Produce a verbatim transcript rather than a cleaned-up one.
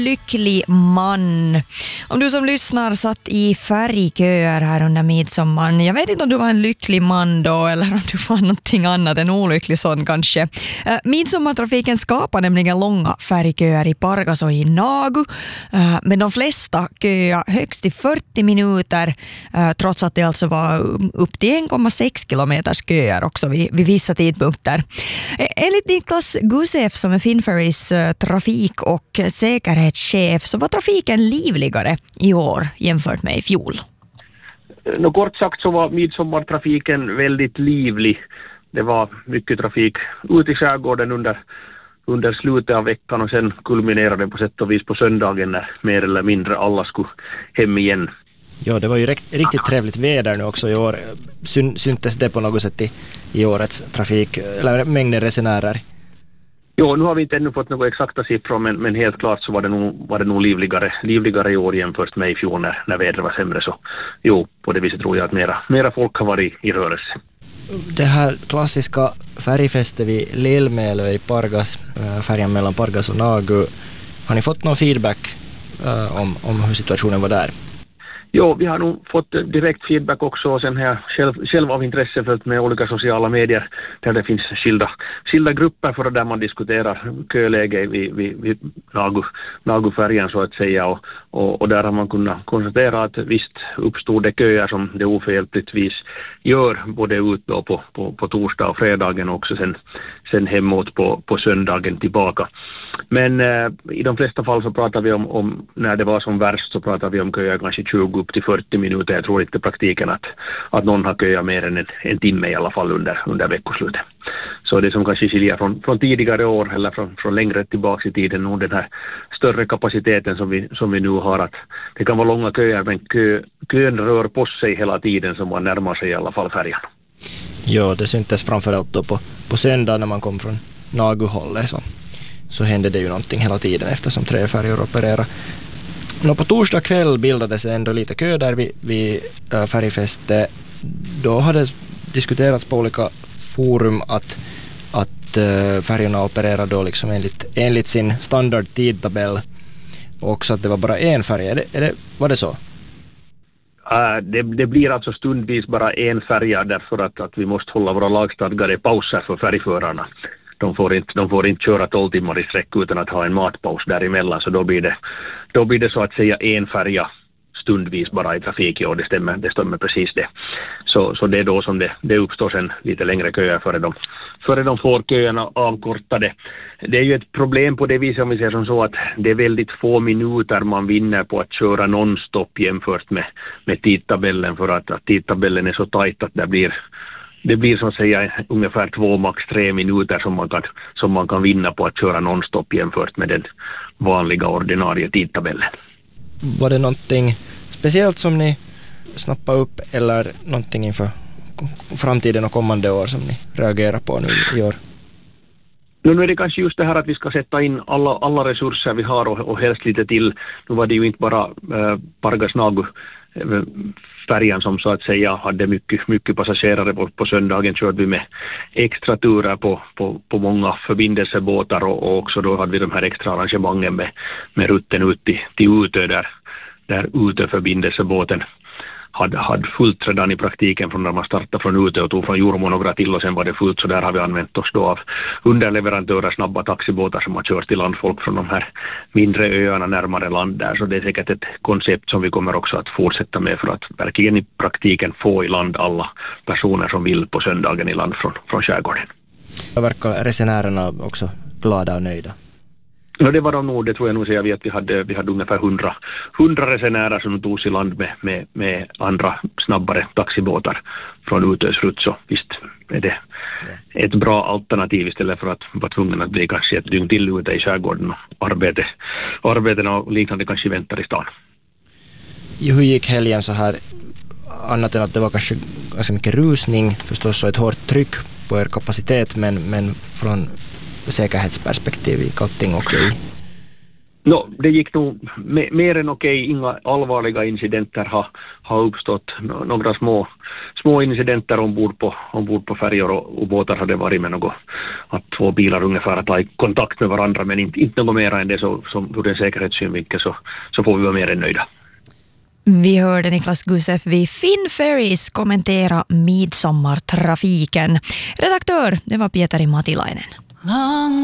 Lycklig man. Om du som lyssnar satt i färgköer här under midsommar, jag vet inte om du var en lycklig man då eller om du var någonting annat, en olycklig sån kanske. Uh, midsommartrafiken skapar nämligen långa färgköer i Pargas och i Nagu, uh, men de flesta köa högst i fyrtio minuter, uh, trots att det alltså var upp till en komma sex kilometers köer också vid, vid vissa tidpunkter. Uh, enligt Niklas Gusev som är Finferrys uh, trafik- och säkerhet chef, så var trafiken livligare i år jämfört med i fjol. Nå, kort sagt så var midsommartrafiken väldigt livlig. Det var mycket trafik ut i skärgården under, under slutet av veckan och sen kulminerade på sätt och vis på söndagen när mer eller mindre alla skulle hem igen. Ja, det var ju riktigt trevligt väder nu också i år. Syn, syntes det på något sätt i, i årets trafik, eller mängden resenärer? Jo, nu har vi inte ännu fått några exakta siffror, men, men helt klart så var det nog, var det nog livligare, livligare i år jämfört med i fjol när, när vädret var sämre. Så jo, på det viset tror jag att mera, mera folk har varit i, i rörelse. Det här klassiska färgfästet vid Lillmälö i Pargas, färjan mellan Pargas och Nagu, har ni fått någon feedback uh, om, om hur situationen var där? Jo, vi har nog fått direkt feedback också och sen har jag själv, själv av intresse följt med olika sociala medier där det finns skilda, skilda grupper för där man diskuterar köläge vid, vid, vid Nagu, Nagu-färjan så att säga och, och, och där har man kunnat konstatera att visst uppstod det köer som det oförhjälpligtvis gör både ut då på, på, på torsdag och fredagen och också sen, sen hemåt på, på söndagen tillbaka. Men eh, i de flesta fall så pratar vi om, om när det var som värst så pratar vi om köer kanske tjugo upp till fyrtio minuter. Jag tror inte i praktiken att, att någon har köat mer än en, en timme i alla fall under, under veckoslutet. Så det som kanske skiljer från, från tidigare år eller från, från längre tillbaka i tiden och den här större kapaciteten som vi, som vi nu har att det kan vara långa köer men kö, kön rör på sig hela tiden som man närmar sig i alla fall färjan. Ja, det syntes framförallt då på, på söndag när man kom från Nagu-hållet så, så hände det ju någonting hela tiden eftersom tre färjor opererar. Nå, på torsdag kväll bildades ändå lite kö där vid, vid äh, färgfästet. Då hade diskuterats på olika forum att, att äh, färgerna opererar då liksom enligt, enligt sin standardtidtabell och också att det var bara en färg. Är det, är det, var det så? Uh, det, det blir alltså stundvis bara en färja därför att, att vi måste hålla våra lagstadgade pauser för färgförarna. De får, inte, de får inte köra tolv timmar i sträck utan att ha en matpaus däremellan så då blir det, då blir det så att säga en färja stundvis bara i trafik och det stämmer, det stämmer precis det. Så, så det är då som det, det uppstår sen lite längre köer före de, före de får köerna avkortade. Det är ju ett problem på det viset om vi ser som så att det är väldigt få minuter man vinner på att köra nonstop jämfört med, med tidtabellen för att, att tidtabellen är så tajt att det blir Det blir som säga ungefär två, max tre minuter som man, kan, som man kan vinna på att köra nonstop jämfört med den vanliga ordinarie tidtabellen. Var det någonting speciellt som ni snappade upp eller någonting inför framtiden och kommande år som ni reagerar på nu i år? Nu är det kanske just det här att vi ska sätta in alla, alla resurser vi har och, och helst lite till. Nu var det ju inte bara äh, Pargas Nagu färjan som så att säga hade mycket, mycket passagerare på, på söndagen körde vi med extra turer på, på, på många förbindelsebåtar och, och också då hade vi de här extra arrangemangen med, med rutten ut till, till Utö där, där Utö-förbindelsebåten hade, hade fullt redan i praktiken från när man startade från Utö och tog från Jormo några till och sen var det fullt så där har vi använt oss då av underleverantörer, snabba taxibåtar som har kört till landfolk från de här mindre öarna närmare land där så det är säkert ett koncept som vi kommer också att fortsätta med för att verkligen i praktiken få i land alla personer som vill på söndagen i land från, från skärgården. Verkar resenärerna också glada och nöjda? Ja, det var de nog, det tror jag nog säga vi att vi hade, vi hade ungefär hundra, hundra resenärer som togs i land med, med, med andra snabbare taxibåtar från Utös rutt så visst är det ett bra alternativ istället för att vara tvungen att bli kanske ett dygn till ute i skärgården och arbete, arbeten och liknande kanske väntar i stan. Hur gick helgen så här annat än att det var kanske ganska mycket rusning förstås så ett hårt tryck på er kapacitet men, men från säkerhetsperspektiv i Kalting och i? No, det gick nog me- mer än okej. Inga allvarliga incidenter har, har uppstått. Nå- några små, små incidenter ombord på, ombord på färjor och, och båtar hade varit med något. Att två bilar ungefär har tagit kontakt med varandra, men inte, inte något mer än det. Så, som ur en säkerhetssynvinkel så, så får vi vara mer än nöjda. Vi hörde Niklas Gusev vid Finn Ferries kommentera midsommartrafiken. Redaktör, det var Pietari Matilainen.